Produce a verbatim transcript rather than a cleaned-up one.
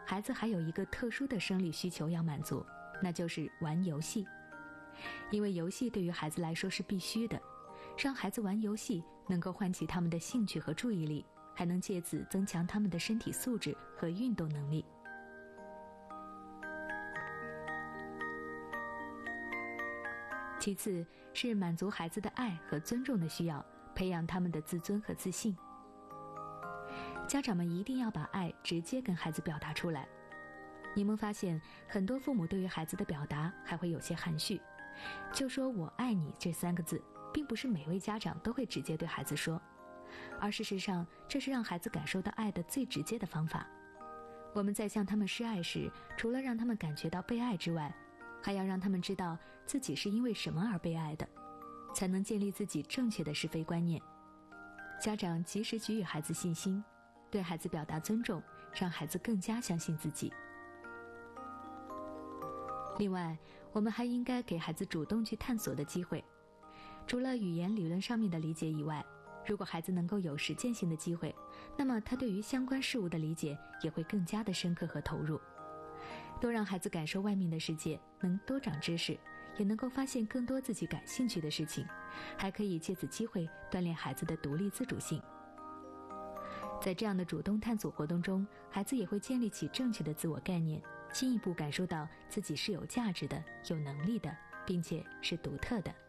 孩子还有一个特殊的生理需求要满足，那就是玩游戏。因为游戏对于孩子来说是必须的，让孩子玩游戏能够唤起他们的兴趣和注意力，还能借此增强他们的身体素质和运动能力。其次是满足孩子的爱和尊重的需要，培养他们的自尊和自信。家长们一定要把爱直接跟孩子表达出来。你们发现很多父母对于孩子的表达还会有些含蓄，就说我爱你这三个字，并不是每位家长都会直接对孩子说，而事实上这是让孩子感受到爱的最直接的方法。我们在向他们示爱时，除了让他们感觉到被爱之外，还要让他们知道自己是因为什么而被爱的，才能建立自己正确的是非观念。家长及时给予孩子信心，对孩子表达尊重，让孩子更加相信自己。另外，我们还应该给孩子主动去探索的机会。除了语言理论上面的理解以外，如果孩子能够有实践性的机会，那么他对于相关事物的理解也会更加的深刻和投入。多让孩子感受外面的世界，能多长知识，也能够发现更多自己感兴趣的事情，还可以借此机会锻炼孩子的独立自主性。在这样的主动探索活动中，孩子也会建立起正确的自我概念，进一步感受到自己是有价值的、有能力的，并且是独特的。